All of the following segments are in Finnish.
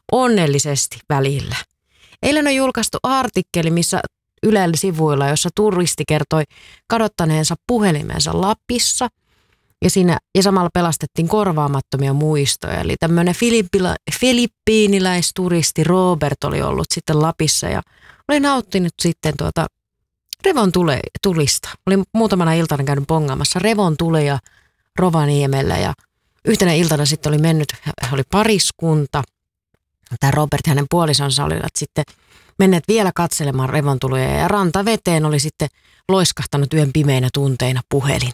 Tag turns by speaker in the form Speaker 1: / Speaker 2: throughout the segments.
Speaker 1: onnellisesti välillä. Eilen on julkaistu artikkeli, missä Ylen sivuilla, jossa turisti kertoi kadottaneensa puhelimensa Lapissa. Ja samalla pelastettiin korvaamattomia muistoja. Eli tämmöinen filippiiniläisturisti Robert oli ollut sitten Lapissa ja oli nauttinut sitten revontulista. Oli muutamana iltana käynyt bongaamassa revontulia Rovaniemellä ja yhtenä iltana sitten oli mennyt, oli pariskunta. Tämä Robert ja hänen puolisonsa olivat sitten menneet vielä katselemaan revontulia ja rantaveteen oli sitten loiskahtanut yön pimeinä tunteina puhelin.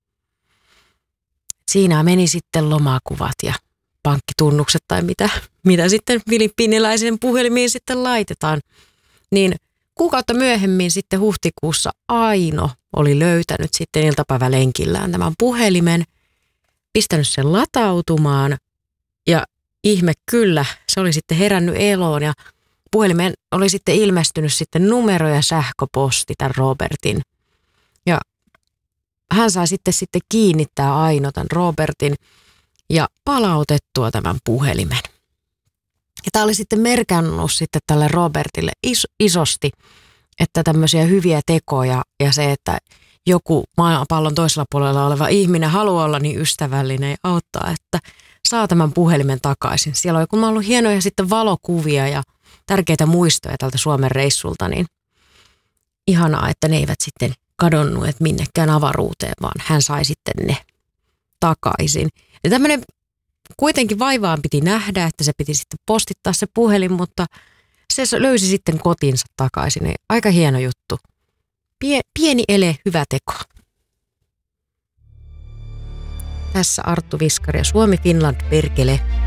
Speaker 1: Siinä meni sitten lomakuvat ja pankkitunnukset tai mitä sitten filippiiniläisen puhelimiin sitten laitetaan. Niin kuukautta myöhemmin sitten huhtikuussa Aino oli löytänyt sitten iltapäivälenkillään tämän puhelimen, pistänyt sen latautumaan ja ihme kyllä, se oli sitten herännyt eloon ja puhelimeen oli sitten ilmestynyt sitten numero ja sähköposti tämän Robertin. Ja hän sai sitten kiinnittää Aino tämän Robertin ja palautettua tämän puhelimen. Ja tämä oli sitten merkannut sitten tälle Robertille isosti, että tämmöisiä hyviä tekoja ja se, että joku maapallon toisella puolella oleva ihminen haluaa olla niin ystävällinen ja auttaa, että saa tämän puhelimen takaisin. Siellä on kun on ollut hienoja sitten valokuvia ja tärkeitä muistoja tältä Suomen reissulta, niin ihanaa, että ne eivät sitten kadonneet minnekään avaruuteen, vaan hän sai sitten ne takaisin. Ja tämmöinen kuitenkin vaivaan piti nähdä, että se piti sitten postittaa se puhelin, mutta se löysi sitten kotinsa takaisin. Niin aika hieno juttu. Pieni ele, hyvä teko. Tässä Arttu Viskari ja Suomi Finland perkele.